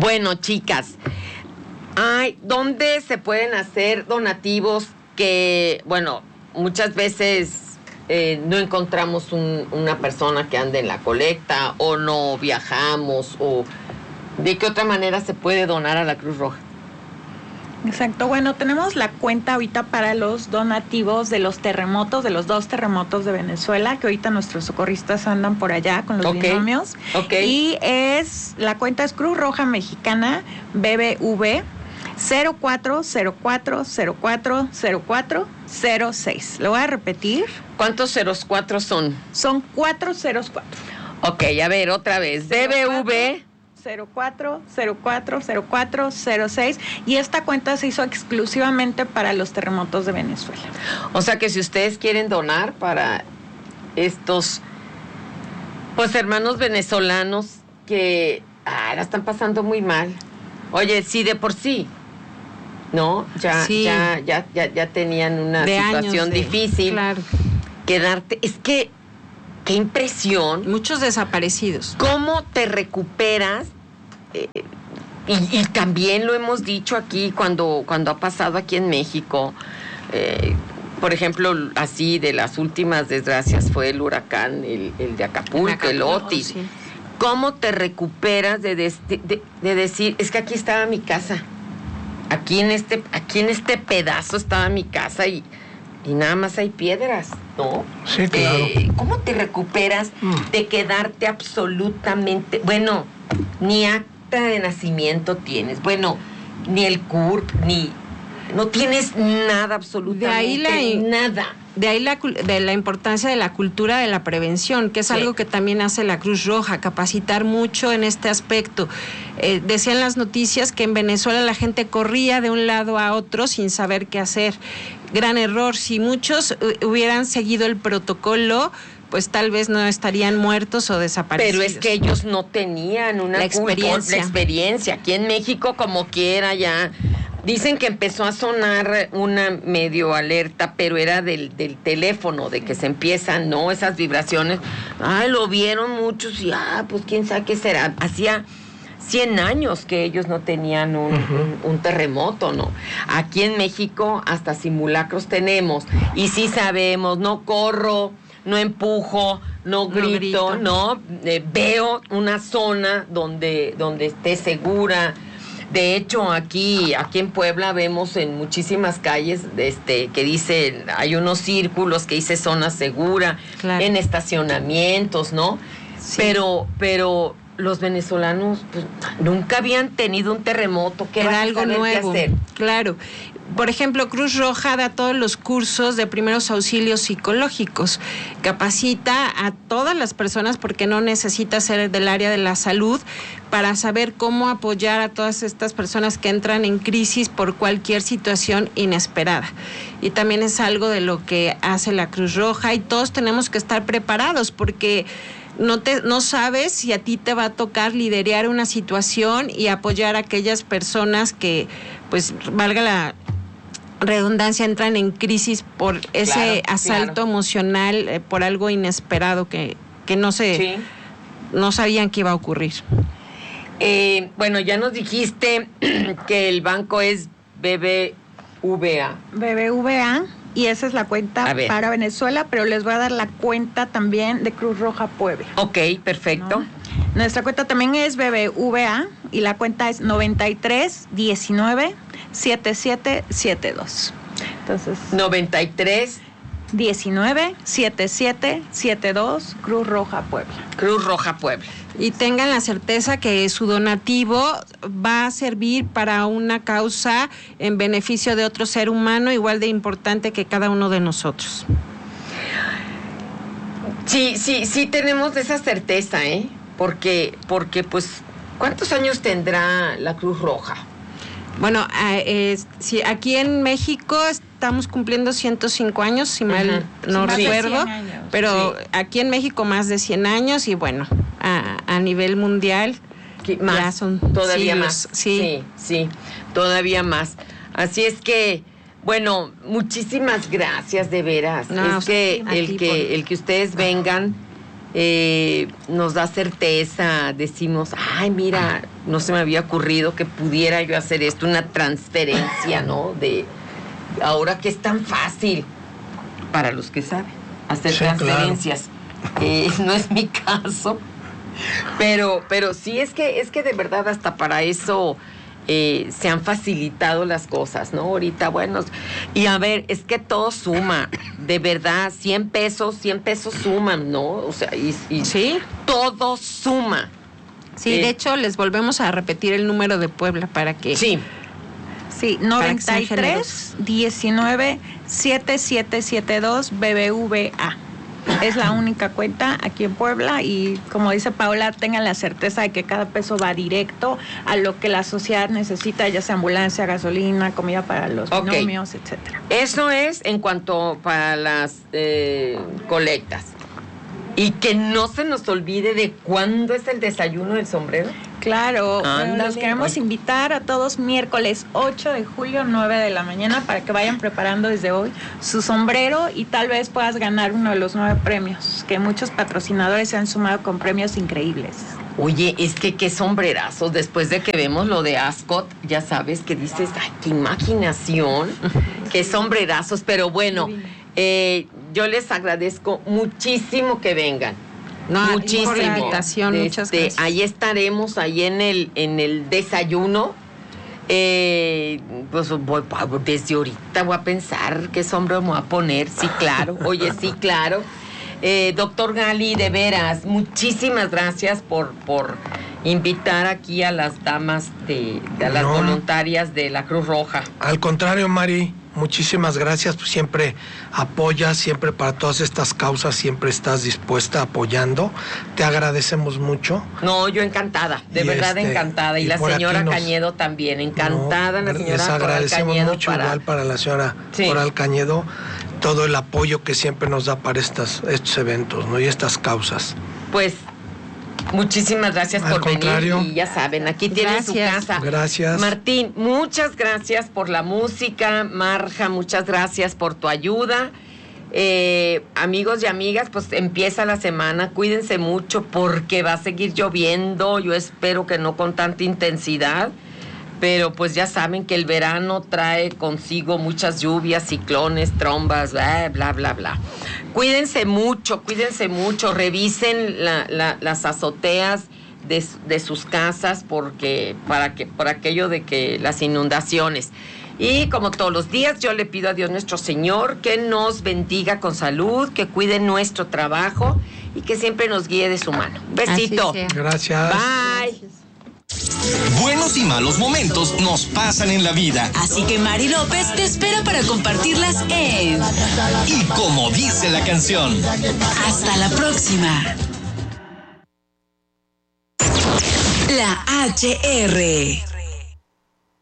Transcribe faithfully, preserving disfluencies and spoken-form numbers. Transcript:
Bueno, chicas, ay, ¿dónde se pueden hacer donativos que, bueno, muchas veces eh, no encontramos un, una persona que ande en la colecta o no viajamos o de qué otra manera se puede donar a la Cruz Roja? Exacto, bueno, tenemos la cuenta ahorita para los donativos de los terremotos, de los dos terremotos de Venezuela, que ahorita nuestros socorristas andan por allá con los okay. binomios. Okay. Y es, la cuenta es Cruz Roja Mexicana, B B V, cero cuatro cero cuatro cero cuatro cero cuatro cero seis. Lo voy a repetir. ¿Cuántos ceros cuatro son? Son cuatro ceros cuatro. Ok, a ver, otra vez. B B V... cero cuatro cero cuatro cero cuatro cero seis, y esta cuenta se hizo exclusivamente para los terremotos de Venezuela. O sea que si ustedes quieren donar para estos pues hermanos venezolanos que ah, la están pasando muy mal. Oye, sí, de por sí, ¿no? Ya, sí. ya, ya, ya, ya tenían una de situación años de, difícil. Claro. Quedarte, es que qué impresión. Muchos desaparecidos. ¿Cómo te recuperas? Eh, y, y también lo hemos dicho aquí cuando, cuando ha pasado aquí en México. Eh, por ejemplo, así de las últimas desgracias fue el huracán, el, el de Acapulco, el, Acapulco, el Otis. Sí. ¿Cómo te recuperas de, de, de, de decir, es que aquí estaba mi casa? Aquí en este, aquí en este pedazo estaba mi casa y... Y nada más hay piedras, ¿no? Sí, claro. Eh, ¿Cómo te recuperas mm. de quedarte absolutamente... Bueno, ni acta de nacimiento tienes, bueno, ni el C U R P, ni... No tienes nada, absolutamente de ahí la, nada. De ahí la, de la importancia de la cultura de la prevención, que es sí. algo que también hace la Cruz Roja, capacitar mucho en este aspecto. Eh, decían las noticias que en Venezuela la gente corría de un lado a otro sin saber qué hacer. Gran error. Si muchos hubieran seguido el protocolo, pues tal vez no estarían muertos o desaparecidos. Pero es que ellos no tenían una la experiencia. La experiencia. Aquí en México, como quiera, ya... Dicen que empezó a sonar una medio alerta, pero era del, del teléfono, de que se empiezan, ¿no? Esas vibraciones. Ay, lo vieron muchos y, ah, pues quién sabe qué será. Hacía cien años que ellos no tenían un, uh-huh. un, un terremoto, ¿no? Aquí en México hasta simulacros tenemos. Y sí sabemos, no corro, no empujo, no grito, no, grito. ¿no? Eh, veo una zona donde, donde esté segura. De hecho, aquí, aquí en Puebla vemos en muchísimas calles este, que dicen, hay unos círculos que dice zona segura, claro. en estacionamientos, ¿no? Sí. Pero, pero los venezolanos pues, nunca habían tenido un terremoto, que era algo nuevo. Qué hacer. Claro. Por ejemplo, Cruz Roja da todos los cursos de primeros auxilios psicológicos, capacita a todas las personas porque no necesita ser del área de la salud para saber cómo apoyar a todas estas personas que entran en crisis por cualquier situación inesperada. Y también es algo de lo que hace la Cruz Roja y todos tenemos que estar preparados porque no te no sabes si a ti te va a tocar liderar una situación y apoyar a aquellas personas que, pues, valga la redundancia, entran en crisis por ese claro, asalto claro. emocional, eh, por algo inesperado que, que no se sí. no sabían que iba a ocurrir. Eh, bueno, ya nos dijiste que el banco es B B V A. B B V A, y esa es la cuenta para Venezuela, pero les voy a dar la cuenta también de Cruz Roja Puebla. Ok, perfecto. ¿No? Nuestra cuenta también es B B V A y la cuenta es noventa y tres diecinueve setenta y siete setenta y dos. Entonces, noventa y tres diecinueve setenta y siete setenta y dos, Cruz Roja Puebla. Cruz Roja Puebla. Y tengan la certeza que su donativo va a servir para una causa en beneficio de otro ser humano igual de importante que cada uno de nosotros. Sí, sí, sí tenemos esa certeza, ¿eh? Porque, porque pues, ¿cuántos años tendrá la Cruz Roja? Bueno, eh, sí, aquí en México estamos cumpliendo ciento cinco años, si mal uh-huh. no sí, recuerdo, años, pero sí. aquí en México más de cien años y bueno, a, a nivel mundial más, ya son todavía siglos, más, sí. sí, sí, todavía más. Así es que, bueno, muchísimas gracias de veras. No, es que el que por... el que ustedes vengan eh, nos da certeza, decimos, ay, mira, no se me había ocurrido que pudiera yo hacer esto, una transferencia, ¿no? De ahora que es tan fácil para los que saben hacer sí, transferencias. Claro. Eh, no es mi caso, pero, pero sí es que, es que de verdad hasta para eso... Eh, se han facilitado las cosas, ¿no? Ahorita, bueno, y a ver, es que todo suma, de verdad, cien pesos, cien pesos suman, ¿no? O sea, y, y sí, todo suma. Sí, eh, de hecho, les volvemos a repetir el número de Puebla para que... Sí. Sí, noventa y tres, diecinueve, setenta y siete setenta y dos B B V A. Es la única cuenta aquí en Puebla y como dice Paola, tengan la certeza de que cada peso va directo a lo que la sociedad necesita, ya sea ambulancia, gasolina, comida para los okay. binomios, etcétera. Eso es en cuanto para las eh, colectas. Y que no se nos olvide de cuándo es el desayuno del sombrero. Claro, bueno, los queremos invitar a todos miércoles ocho de julio, nueve de la mañana, para que vayan preparando desde hoy su sombrero y tal vez puedas ganar uno de los nueve premios, que muchos patrocinadores se han sumado con premios increíbles. Oye, es que qué sombrerazos, después de que vemos lo de Ascot, ya sabes que dices, ay, qué imaginación, qué sombrerazos, pero bueno, eh, yo les agradezco muchísimo que vengan. No, muchísimo. Por la invitación, Desde, muchas gracias. Ahí estaremos, ahí en el, en el desayuno. Eh, pues voy, desde ahorita voy a pensar qué sombrero me voy a poner. Sí, claro. Oye, sí, claro. Eh, doctor Gali, de veras, muchísimas gracias por, por invitar aquí a las damas, de, de a las no. voluntarias de la Cruz Roja. Al contrario, Mari. Muchísimas gracias, pues siempre apoyas, siempre para todas estas causas, siempre estás dispuesta apoyando. Te agradecemos mucho. No, yo encantada, de y verdad este, encantada. Y, y la señora nos... Cañedo también, encantada no, la señora les agradecemos Coral mucho, para... igual para la señora sí. Coral Cañedo, todo el apoyo que siempre nos da para estas, estos eventos, ¿no? Y estas causas. Pues... muchísimas gracias Al por contrario. venir y ya saben, aquí tienen gracias. su casa. Gracias. Martín, muchas gracias por la música. Marja, muchas gracias por tu ayuda. Eh, amigos y amigas, pues empieza la semana, cuídense mucho porque va a seguir lloviendo, yo espero que no con tanta intensidad, pero pues ya saben que el verano trae consigo muchas lluvias, ciclones, trombas, bla, bla, bla, bla. Cuídense mucho, cuídense mucho, revisen la, la, las azoteas de, de sus casas porque para que por aquello de que las inundaciones. Y como todos los días, yo le pido a Dios nuestro Señor que nos bendiga con salud, que cuide nuestro trabajo y que siempre nos guíe de su mano. Besito. Gracias. Bye. Buenos y malos momentos nos pasan en la vida. Así que Mari López te espera para compartirlas en Y como dice la canción. Hasta la próxima. La H R